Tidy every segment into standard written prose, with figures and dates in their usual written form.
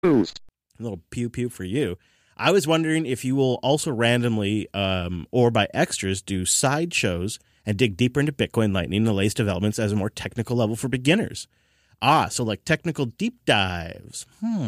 Boost. A little pew-pew for you. I was wondering if you will also randomly or by extras do side shows and dig deeper into Bitcoin Lightning and the latest developments as a more technical level for beginners. So like technical deep dives.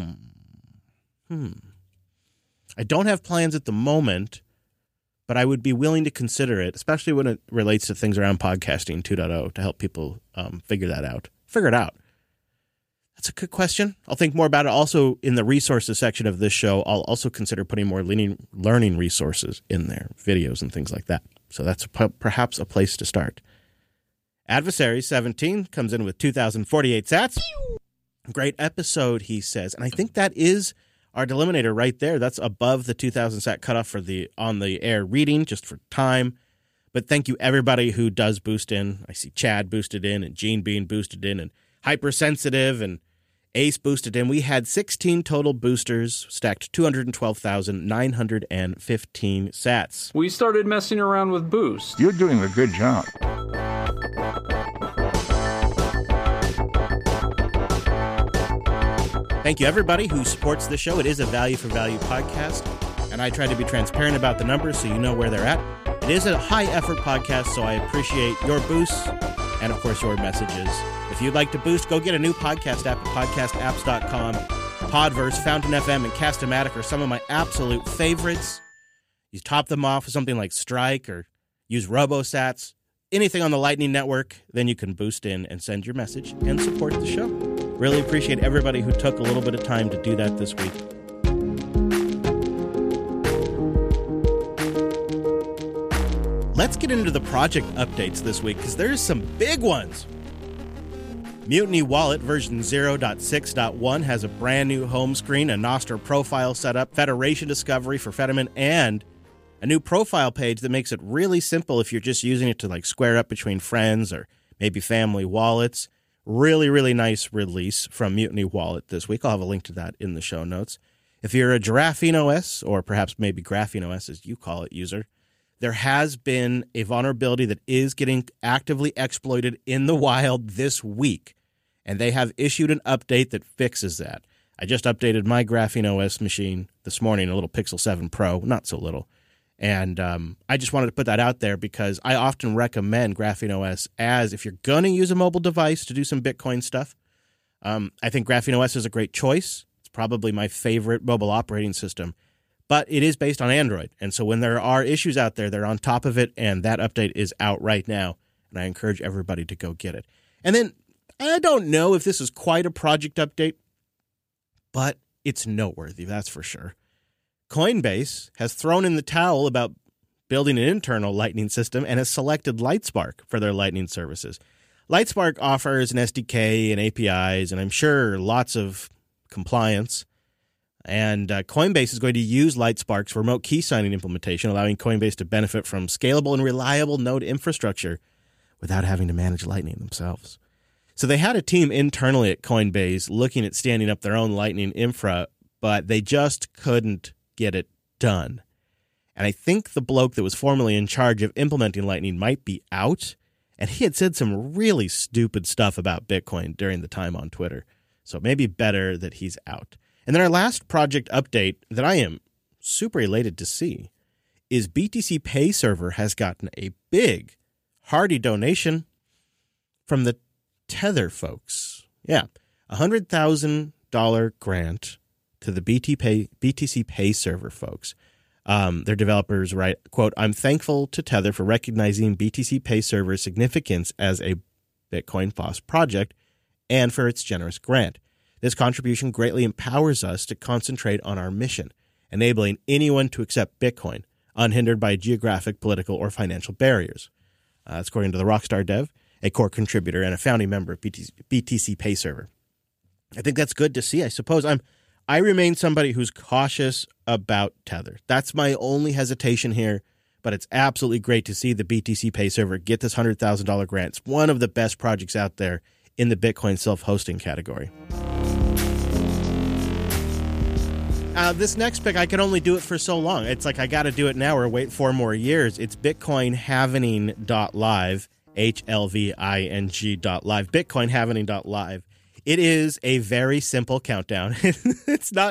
I don't have plans at the moment, but I would be willing to consider it, especially when it relates to things around podcasting 2.0 to help people figure it out. That's a good question. I'll think more about it. Also, in the resources section of this show, I'll also consider putting more learning resources in there, videos and things like that. So that's perhaps a place to start. Adversary 17 comes in with 2,048 sats. Great episode, he says. And I think that is our delimiter right there. That's above the 2,000 sat cutoff for the on-the-air reading, just for time. But thank you, everybody who does boost in. I see Chad boosted in, and Gene Bean boosted in, and Hypersensitive and Ace boosted in. We had 16 total boosters, stacked 212,915 sats. We started messing around with Boost. You're doing a good job. Thank you, everybody who supports the show. It is a value for value podcast, and I try to be transparent about the numbers so you know where they're at. It is a high-effort podcast, so I appreciate your boosts and, of course, your messages. If you'd like to boost, go get a new podcast app at podcastapps.com. Podverse, Fountain FM, and Cast-O-Matic are some of my absolute favorites. You top them off with something like Strike or use RoboSats, anything on the Lightning Network, then you can boost in and send your message and support the show. Really appreciate everybody who took a little bit of time to do that this week. Let's get into the project updates this week, because there's some big ones. Mutiny Wallet version 0.6.1 has a brand new home screen, a Nostr profile setup, Federation discovery for Fedimint, and a new profile page that makes it really simple if you're just using it to like square up between friends or maybe family wallets. Really, really nice release from Mutiny Wallet this week. I'll have a link to that in the show notes. If you're a Giraffine OS, or perhaps maybe Graphene OS as you call it, user, there has been a vulnerability that is getting actively exploited in the wild this week, and they have issued an update that fixes that. I just updated my Graphene OS machine this morning, a little Pixel 7 Pro, not so little, and I just wanted to put that out there because I often recommend Graphene OS as if you're going to use a mobile device to do some Bitcoin stuff. I think Graphene OS is a great choice. It's probably my favorite mobile operating system. But it is based on Android, and so when there are issues out there, they're on top of it, and that update is out right now, and I encourage everybody to go get it. And then, I don't know if this is quite a project update, but it's noteworthy, that's for sure. Coinbase has thrown in the towel about building an internal Lightning system and has selected Lightspark for their Lightning services. Lightspark offers an SDK and APIs, and I'm sure lots of compliance. And Coinbase is going to use Lightspark's remote key signing implementation, allowing Coinbase to benefit from scalable and reliable node infrastructure without having to manage Lightning themselves. So they had a team internally at Coinbase looking at standing up their own Lightning infra, but they just couldn't get it done. And I think the bloke that was formerly in charge of implementing Lightning might be out, and he had said some really stupid stuff about Bitcoin during the time on Twitter. So it may be better that he's out. And then our last project update that I am super elated to see is BTC Pay Server has gotten a big, hearty donation from the Tether folks. Yeah, $100,000 grant to the BTC Pay Server folks. Their developers write, quote, "I'm thankful to Tether for recognizing BTC Pay Server's significance as a Bitcoin Boss project and for its generous grant. This contribution greatly empowers us to concentrate on our mission, enabling anyone to accept Bitcoin, unhindered by geographic, political, or financial barriers." That's according to the Rockstar dev, a core contributor and a founding member of BTC Pay Server. I think that's good to see. I suppose I remain somebody who's cautious about Tether. That's my only hesitation here, but it's absolutely great to see the BTC Pay Server get this $100,000 grant. It's one of the best projects out there in the Bitcoin self-hosting category. This next pick, I can only do it for so long. It's like I got to do it now or wait 4 more years. It's Bitcoin Halvening.live, HLVING.live, Bitcoin Halvening.live. It is a very simple countdown. It's